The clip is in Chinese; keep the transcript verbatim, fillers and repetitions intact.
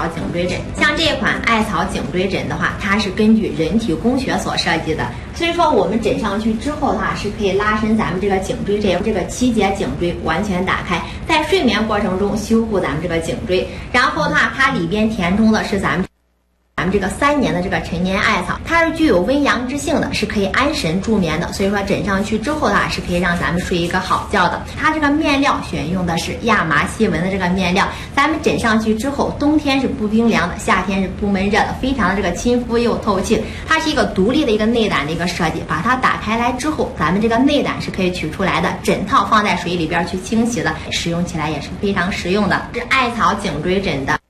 草颈椎枕。像这款艾草颈椎枕的话，它是根据人体工学所设计的，所以说我们枕上去之后的话，是可以拉伸咱们这个颈椎这这个七节颈椎完全打开，在睡眠过程中修护咱们这个颈椎。然后的话，它里边填充的是咱们。咱们这个三年的这个陈年艾草，它是具有温阳之性的，是可以安神助眠的。所以说枕上去之后的话，是可以让咱们睡一个好觉的。它这个面料选用的是亚麻细纹的这个面料，咱们枕上去之后，冬天是不冰凉的，夏天是不闷热的，非常的这个亲肤又透气。它是一个独立的一个内胆的一个设计，把它打开来之后，咱们这个内胆是可以取出来的，枕套放在水里边去清洗的，使用起来也是非常实用的。是艾草颈椎枕的